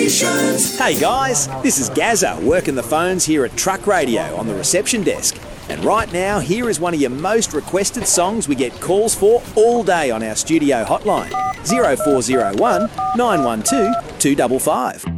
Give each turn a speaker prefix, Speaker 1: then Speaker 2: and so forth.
Speaker 1: stations.
Speaker 2: Hey guys, this is Gazza working the phones here at Truck Radio on the reception desk. And right now, here is one of your most requested songs we get calls for all day on our studio hotline, 0401 912 255.